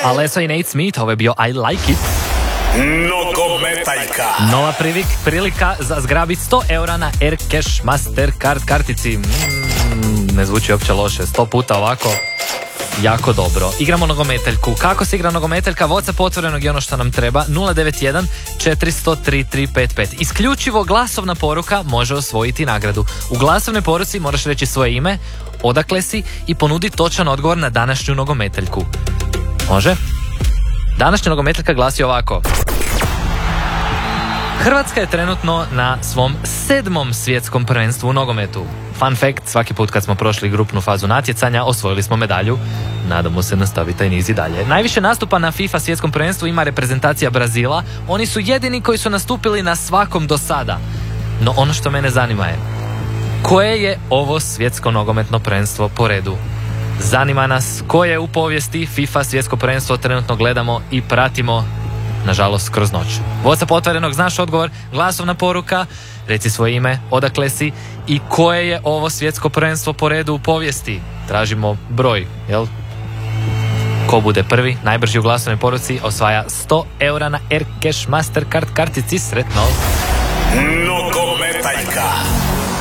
Alesso i Nate Smith, ovo je bio I Like It. Nogometaljka. Nova prilika za zgrabiti 100 eura na Air Cash Mastercard kartici. Ne zvuči uopće loše, 100 puta ovako. Jako dobro. Igramo nogometaljku. Kako se igra nogometaljka? WhatsApp otvorenog je ono što nam treba. 091 400 3355. Isključivo glasovna poruka može osvojiti nagradu. U glasovnoj poruci moraš reći svoje ime, odakle si i ponuditi točan odgovor na današnju nogometaljku. Može? Današnja nogometaljka glasi ovako. Hrvatska je trenutno na svom 7. svjetskom prvenstvu u nogometu. Fun fact, svaki put kad smo prošli grupnu fazu natjecanja, osvojili smo medalju. Nadamo se nastaviti taj niz i dalje. Najviše nastupa na FIFA svjetskom prvenstvu ima reprezentacija Brazila. Oni su jedini koji su nastupili na svakom do sada. No ono što mene zanima je, koje je ovo svjetsko nogometno prvenstvo po redu? Zanima nas koje u povijesti FIFA svjetsko prvenstvo trenutno gledamo i pratimo, nažalost, kroz noć. WhatsApp otvorenog, znaš odgovor, glasovna poruka, reci svoje ime, odakle si i koje je ovo svjetsko prvenstvo po redu u povijesti. Tražimo broj, jel? Ko bude prvi, najbrži u glasovnoj poruci, osvaja 100 eura na Air Cash Mastercard kartici. Sretno! Nogometaljka.